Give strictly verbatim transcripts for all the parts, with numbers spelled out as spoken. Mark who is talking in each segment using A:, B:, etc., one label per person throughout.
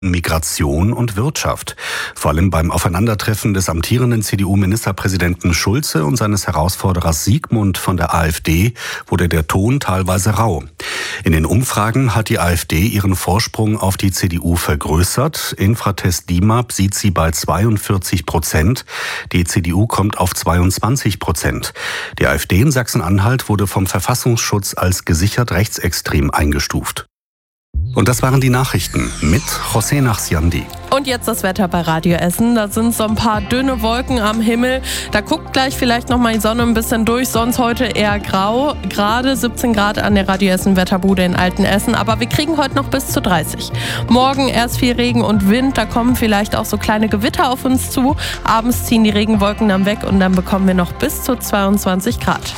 A: Migration und Wirtschaft. Vor allem beim Aufeinandertreffen des amtierenden C D U-Ministerpräsidenten Schulze und seines Herausforderers Siegmund von der AfD wurde der Ton teilweise rau. In den Umfragen hat die AfD ihren Vorsprung auf die C D U vergrößert. Infratest D I M A P sieht sie bei zweiundvierzig Prozent. Die C D U kommt auf zweiundzwanzig Prozent. Die AfD in Sachsen-Anhalt wurde vom Verfassungsschutz als gesichert rechtsextrem eingestuft. Und das waren die Nachrichten mit José Nachsiandi.
B: Und jetzt das Wetter bei Radio Essen. Da sind so ein paar dünne Wolken am Himmel. Da guckt gleich vielleicht noch mal die Sonne ein bisschen durch. Sonst heute eher grau. Gerade siebzehn Grad an der Radio Essen Wetterbude in Altenessen. Aber wir kriegen heute noch bis zu dreißig. Morgen erst viel Regen und Wind. Da kommen vielleicht auch so kleine Gewitter auf uns zu. Abends ziehen die Regenwolken dann weg und dann bekommen wir noch bis zu zweiundzwanzig Grad.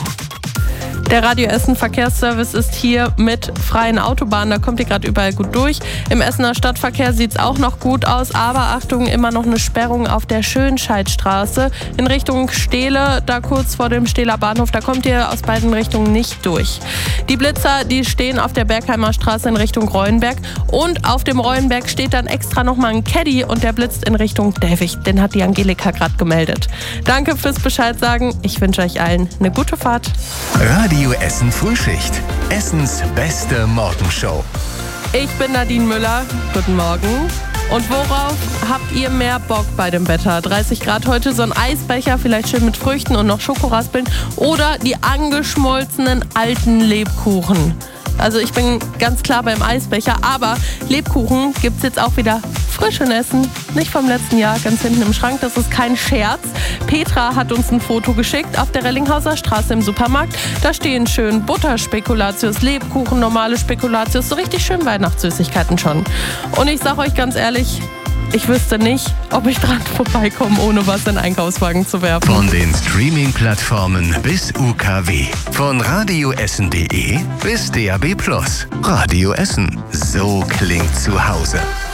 B: Der Radio Essen Verkehrsservice ist hier mit freien Autobahnen. Da kommt ihr gerade überall gut durch. Im Essener Stadtverkehr sieht es auch noch gut aus. Aber Achtung, immer noch eine Sperrung auf der Schönscheidstraße in Richtung Stehle. Da kurz vor dem Stehler Bahnhof. Da kommt ihr aus beiden Richtungen nicht durch. Die Blitzer, die stehen auf der Bergheimer Straße in Richtung Reuenberg. Und auf dem Reuenberg steht dann extra nochmal ein Caddy und der blitzt in Richtung Delwig. Den hat die Angelika gerade gemeldet. Danke fürs Bescheid sagen. Ich wünsche euch allen eine gute Fahrt.
C: Radio Essen Frühschicht. Essens beste Morgenshow.
B: Ich bin Nadine Müller. Guten Morgen. Und worauf habt ihr mehr Bock bei dem Wetter? dreißig Grad heute, so ein Eisbecher, vielleicht schön mit Früchten und noch Schokoraspeln. Oder die angeschmolzenen alten Lebkuchen. Also ich bin ganz klar beim Eisbecher, aber Lebkuchen gibt's jetzt auch wieder frisch in Essen. Nicht vom letzten Jahr, ganz hinten im Schrank, das ist kein Scherz. Petra hat uns ein Foto geschickt auf der Rellinghauser Straße im Supermarkt. Da stehen schön Butterspekulatius, Lebkuchen, normale Spekulatius, so richtig schön Weihnachtssüßigkeiten schon. Und ich sag euch ganz ehrlich, ich wüsste nicht, ob ich dran vorbeikomme, ohne was in den Einkaufswagen zu werfen.
C: Von den Streaming-Plattformen bis U K W. Von radioessen punkt de bis D A B plus. Radio Essen. So klingt zu Hause.